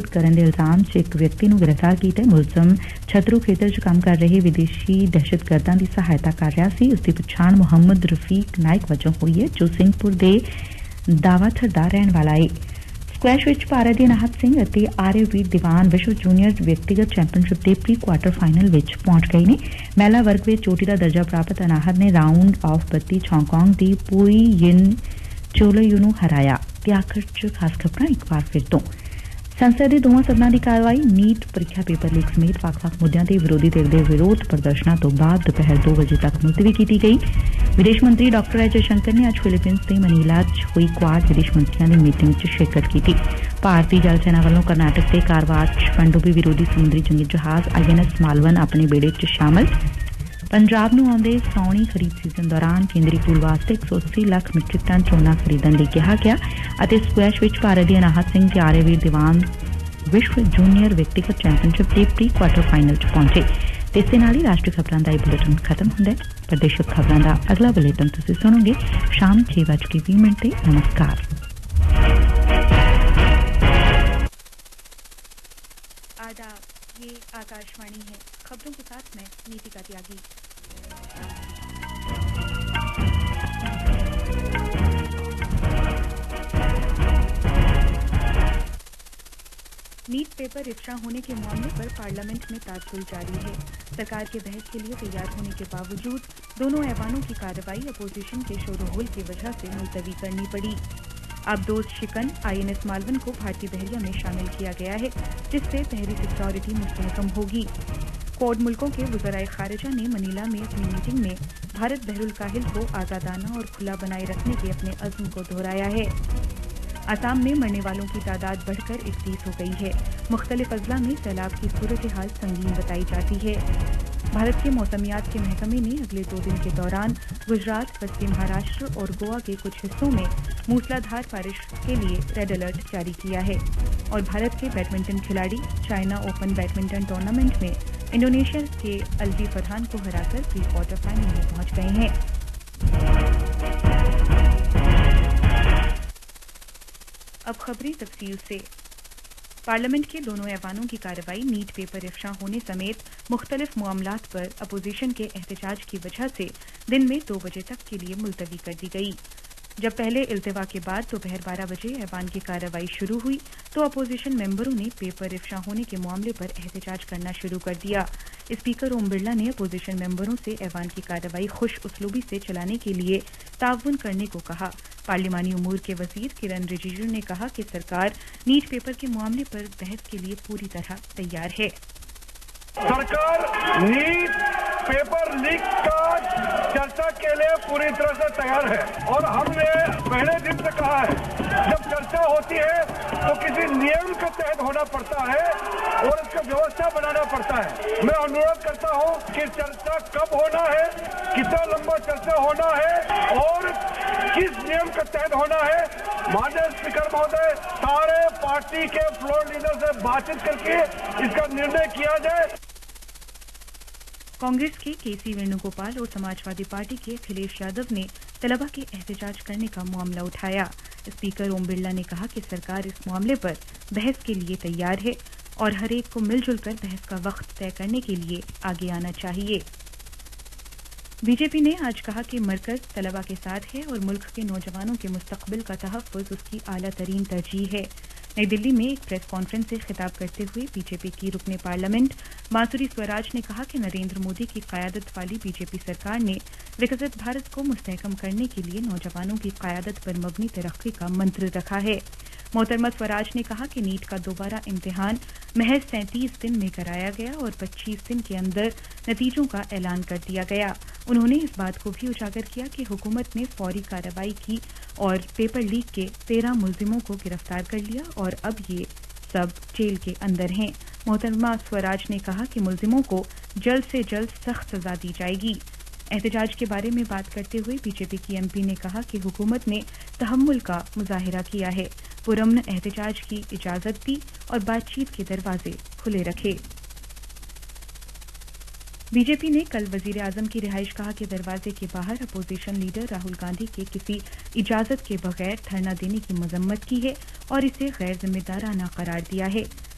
ਕਰਨ ਦੇ ਇਲਜ਼ਾਮ 'ਚ ਇੱਕ ਵਿਅਕਤੀ ਨੂੰ ਗ੍ਰਿਫਤਾਰ ਕੀਤਾ। ਮੁਲਜ਼ਮ ਛਤਰੂ ਖੇਤਰ 'ਚ ਕੰਮ ਕਰ ਰਹੇ ਵਿਦੇਸ਼ੀ ਦਹਿਸ਼ਤਗਰਦਾਂ ਦੀ ਸਹਾਇਤਾ ਕਰ ਰਿਹਾ ਸੀ। ਉਸ ਦੀ ਪਛਾਣ ਮੁਹੰਮਦ ਰਫੀਕ ਨਾਇਕ ਵਜੋਂ ਹੋਈ ਹੈ, ਜੋ ਸਿੰਘਪੁਰ ਦੇ ਦਾਵਾਥਰ ਦਾ ਰਹਿਣ ਵਾਲਾ ਹੈ। ਸਕੁਐਸ਼ ਵਿੱਚ ਭਾਰਤ ਦੇ ਅਨਾਹਤ ਸਿੰਘ ਅਤੇ ਆਰਿਆਵੀਰ ਦੀਵਾਨ ਵਿਸ਼ਵ ਜੂਨੀਅਰ ਵਿਅਕਤੀਗਤ ਚੈਂਪੀਅਨਸ਼ਿਪ ਦੇ ਪ੍ਰੀ ਕੁਆਰਟਰ ਫਾਈਨਲ ਵਿੱਚ ਪਹੁੰਚ ਗਏ ਨੇ। ਮਹਿਲਾ ਵਰਗ ਵਿੱਚ ਚੋਟੀ ਦਾ ਦਰਜਾ ਪ੍ਰਾਪਤ ਅਨਾਹਤ ਨੇ ਰਾਊਂਡ ਆਫ 32 'ਚ ਹਾਂਗਕਾਂਗ ਦੀ ਪੂਈ ਯਿਨ ਚੋਲਯੂ ਨੂੰ ਹਰਾਇਆ। ਤੇ ਆਖਰ 'ਚ ਖਾਸ ਖਬਰਾਂ ਇੱਕ ਵਾਰ ਫਿਰ ਤੋਂ। ਸੰਸਦ ਦੇ ਦੋਵਾਂ ਸਦਨਾਂ ਦੀ ਕਾਰਵਾਈ ਨੀਟ ਪ੍ਰੀਖਿਆ ਪੇਪਰ ਲੀਕ ਸਮੇਤ ਵੱਖ-ਵੱਖ ਮੁੱਦਿਆਂ ਤੇ ਵਿਰੋਧੀ ਧਿਰ ਦੇ ਵਿਰੋਧ ਪ੍ਰਦਰਸ਼ਨਾਂ ਤੋਂ ਬਾਅਦ ਦੁਪਹਿਰ 2 ਵਜੇ ਤੱਕ ਮੁਲਤਵੀ ਕੀਤੀ ਗਈ। ਵਿਦੇਸ਼ ਮੰਤਰੀ ਡਾਕਟਰ ਐਸ ਜੈਸ਼ੰਕਰ ਨੇ ਅੱਜ ਫਿਲੀਪੀਨਸ ਦੇ ਮਨੀਲਾ 'ਚ ਹੋਈ ਕੁਆਡ ਵਿਦੇਸ਼ ਮੰਤਰੀਆਂ ਦੀ ਮੀਟਿੰਗ 'ਚ ਸ਼ਿਰਕਤ ਕੀਤੀ। ਭਾਰਤੀ ਜਲ ਸੈਨਾ ਵੱਲੋਂ ਕਰਨਾਟਕ ਦੇ ਕਾਰਵਾਰ 'ਚ ਪਣਡੁੱਬੀ ਵਿਰੋਧੀ ਸਮੁੰਦਰੀ ਜੰਗੀ ਜਹਾਜ਼ INS ਮਾਲਵਨ ਆਪਣੇ ਬੇੜੇ 'ਚ ਸ਼ਾਮਲ। ਪੰਜਾਬ ਨੂੰ ਆਉਂਦੇ ਸਾਉਣੀ ਖਰੀਦ ਸੀਜ਼ਨ ਦੌਰਾਨ ਕੇਂਦਰੀ ਪੂਲ ਵਾਸਤੇ 180 ਲੱਖ ਮੀਟ੍ਰਿਕ ਟਨ ਝੋਨਾ ਖਰੀਦਣ ਲਈ ਕਿਹਾ ਗਿਆ ਅਤੇ ਸਕੁਐਸ਼ ਵਿੱਚ ਭਾਰਤ ਦੇ ਅਨਾਹਤ ਸਿੰਘ ਤੇ ਆਰਿਆਵੀਰ ਦੀਵਾਨ ਵਿਸ਼ਵ ਜੂਨੀਅਰ ਵਿਅਕਤੀਗਤ ਚੈਂਪੀਅਨਸ਼ਿਪ ਦੇ ਪ੍ਰੀ ਕੁਆਰਟਰ ਫਾਈਨਲ 'ਚ ਪਹੁੰਚੇ। ਤੇ ਇਸ ਦੇ ਨਾਲ ਹੀ ਰਾਸ਼ਟਰੀ ਖਬਰਾਂ ਦਾ ਇਹ ਬੁਲੇਟਿਨ ਖਤਮ ਹੁੰਦਾ ਹੈ। ਪ੍ਰਦੇਸ਼ਕ ਖਬਰਾਂ ਦਾ ਅਗਲਾ ਬੁਲੇਟਿਨ ਤੁਸੀਂ ਸੁਣੋਗੇ ਸ਼ਾਮ 6:20 ਤੇ। ਨਮਸਕਾਰ। आदाब, ये आकाशवाणी है। खबरों के साथ मैं नीतिका त्यागी। नीट पेपर इफ्शा होने के मामले पर पार्लियामेंट में तालमेल जारी है। सरकार के बहस के लिए तैयार होने के बावजूद दोनों ऐवानों की कार्रवाई अपोजिशन के शोरगुल की वजह से मुलतवी करनी पड़ी। अब दोस्त शिकन INS मालवन को भारतीय बहरिया में शामिल किया गया है, जिससे बहरी सिक्योरिटी मुस्तहकम होगी। क्वाड मुल्कों के वज़राए खारिजा ने मनीला में अपनी मीटिंग में भारत बहरुल काहिल को आज़ादाना और खुला बनाए रखने के अपने अज़्म को दोहराया है। असम में मरने वालों की तादाद बढ़कर 31 हो गई है। मुख्तलिफ अजला में सैलाब की सूरत हाल संगीन बताई जाती है। भारत के मौसमियात के महकमे ने अगले 2 दिन के दौरान गुजरात, पश्चिम महाराष्ट्र और गोवा के कुछ हिस्सों में मूसलाधार बारिश के लिए रेड अलर्ट जारी किया है। और भारत के बैडमिंटन खिलाड़ी चाइना ओपन बैडमिंटन टूर्नामेंट में इंडोनेशिया के अल्वी फरहान को हराकर प्री क्वार्टर फाइनल में पहुंच गए हैं। अब खबरें तफसील से। पार्लियामेंट के दोनों ऐवानों की कार्रवाई नीट पेपर इफ्शा होने समेत मुख्तलिफ मामलात पर अपोजिशन के एहतजाज की वजह से दिन में 2 बजे तक के लिए मुलतवी कर दी गई। जब पहले इल्तिवा के बाद दोपहर 12 बजे ऐवान की कार्रवाई शुरू हुई तो अपोजिशन मेंबरों ने पेपर इफ्शा होने के मामले पर एहतजाज करना शुरू कर दिया। स्पीकर ओम बिरला ने अपोजिशन मेंबरों से ऐवान की कार्रवाई खुश उसलूबी से चलाने के लिए ताउन करने को कहा। पार्लिमानी उमूर के वजीर किरण रिजिजू ने कहा कि सरकार नीट पेपर के मामले पर बहस के लिए पूरी तरह तैयार है। सरकार नीट पेपर लीक का चर्चा के लिए पूरी तरह से तैयार है और हमने पहले दिन से कहा है जब चर्चा होती है तो किसी नियम के तहत होना पड़ता है और इसका व्यवस्था बनाना पड़ता है। मैं अनुरोध करता हूं कि चर्चा कब होना है, कितना लंबा चर्चा होना है और किस नियम के तहत होना है। माननीय स्पीकर महोदय, सारे पार्टी के फ्लोर लीडर से बातचीत करके इसका निर्णय किया जाए। कांग्रेस के केसी वेणुगोपाल और समाजवादी पार्टी के अखिलेश यादव ने तलबा के एहतजाज करने का मामला उठाया। स्पीकर ओम बिरला ने कहा कि सरकार इस मामले पर बहस के लिए तैयार है और हर एक को मिलजुल कर बहस का वक्त तय करने के लिए आगे आना चाहिए। बीजेपी ने आज कहा कि मरकज तलबा के साथ है और मुल्क के नौजवानों के मुस्तकबिल का तहफ़्फ़ुज़ उसकी आला तरीन तरजीह है। नई दिल्ली में एक प्रेस कॉन्फ्रेंस से खिताब करते हुए बीजेपी की रुकने पार्लियामेंट बांसुरी स्वराज ने कहा कि नरेंद्र मोदी की क़यादत वाली बीजेपी सरकार ने विकसित भारत को मुस्तहकम करने के लिए नौजवानों की क़यादत पर मबनी तरक्की का मंत्र रखा है। मोहतरमा स्वराज ने कहा कि नीट का दोबारा इम्तिहान महज 37 दिन में कराया गया और 25 दिन के अंदर नतीजों का ऐलान कर दिया गया। उन्होंने इस बात को भी उजागर किया कि हुकूमत ने फौरी कार्रवाई की और पेपर लीक के 13 मुलजिमों को गिरफ्तार कर लिया और अब ये सब जेल के अंदर हैं। मोहतरमा स्वराज ने कहा कि मुलजिमों को जल्द से जल्द सख्त सजा दी जाएगी। एहतजाज के बारे में बात करते हुए बीजेपी की एमपी ने कहा कि हुकूमत ने तहम्मुल का मुजाहिरा किया है, पुरअमन एहतजाज की इजाजत दी और बातचीत के दरवाजे खुले रखे। बीजेपी ने कल वजीर आजम की रिहाइशगाह के दरवाजे के बाहर अपोजिशन लीडर राहुल गांधी के किसी इजाजत के बगैर धरना देने की मजम्मत की है और इसे गैर जिम्मेदाराना करार दिया है।